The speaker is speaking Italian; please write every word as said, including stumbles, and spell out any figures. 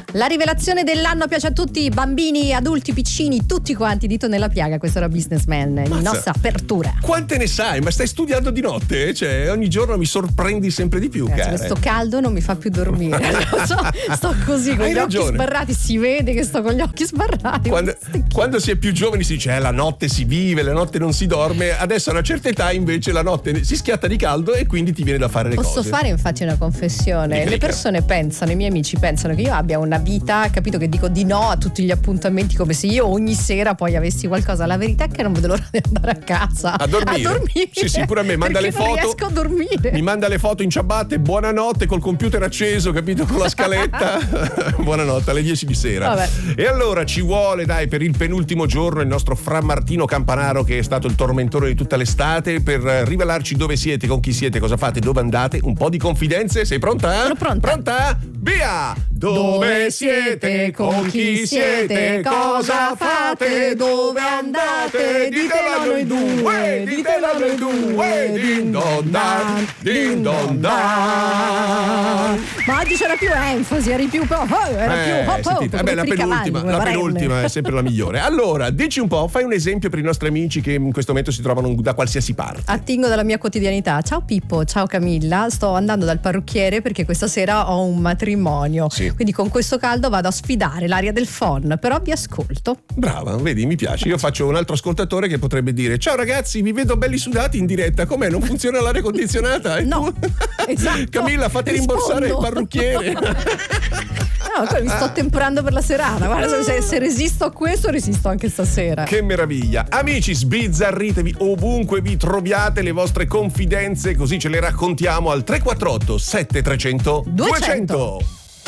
La rivelazione dell'anno piace a tutti, bambini, adulti, piccini, tutti quanti, dito nella piaga. Questo era Businessman, la nostra apertura. Quante ne sai? Ma stai studiando di notte? Cioè, ogni giorno mi sorprendi sempre di più, Ragazzi, cara. questo caldo non mi fa più dormire. so, sto così con Hai gli ragione. occhi sbarrati, si vede che sto con gli occhi sbarrati. Quando, quando si è più giovani si dice eh, la notte si vive, la notte non si dorme. Adesso a una certa età invece la notte si schiatta di caldo e quindi ti viene da fare le Posso cose. fare infatti una confessione? Le persone pensano, i miei amici pensano che io abbia una vita, capito, che dico di no a tutti gli appuntamenti come se io ogni sera poi avessi qualcosa. La verità è che non vedo l'ora di andare a casa A dormire. a dormire. Sì, sì, pure a me. Manda le perché non foto. riesco a dormire. Mi manda le foto in ciabatte, buonanotte, col computer acceso, capito, con la scaletta. Buonanotte alle dieci di sera. Vabbè. E allora ci vuole, dai, per il penultimo giorno il nostro Fra Martino Campanaro, che è stato il tormentore di tutta l'estate, per rivelarci dove siete, con chi siete, cosa fate, dove andate, un po' di confidenze. Sei pronta? Sono pronta. Pronta? Via! Dove siete, con chi siete, cosa fate, dove andate, ditelo a noi due, ditelo a noi due, din don dan, din don dan. Ma oggi c'era più enfasi, eri più oh, era Eh, più oh, oh, sentite, come vabbè, la per i cavalli, penultima, come la barelle. penultima è sempre la migliore. Allora, dici un po', fai un esempio per i nostri amici che in questo momento si trovano da qualsiasi parte. Attingo dalla mia quotidianità. Ciao Pippo, ciao Camilla, sto andando dal parrucchiere perché questa sera ho un matrimonio. Sì. Quindi con questo caldo vado a sfidare l'aria del phon, però vi ascolto. Brava, vedi, mi piace. Io faccio un altro ascoltatore che potrebbe dire: ciao ragazzi, vi vedo belli sudati in diretta. Com'è? Non funziona l'aria condizionata? E No, tu? esatto. Camilla, fate rimborsare il Rispondo. parrucchiere. No, poi mi sto temperando per la serata. Guarda, se, se resisto a questo, resisto anche stasera. Che meraviglia. Amici, sbizzarritevi ovunque vi troviate le vostre confidenze, così ce le raccontiamo al tre quattro otto sette tre zero zero duecento. duecento.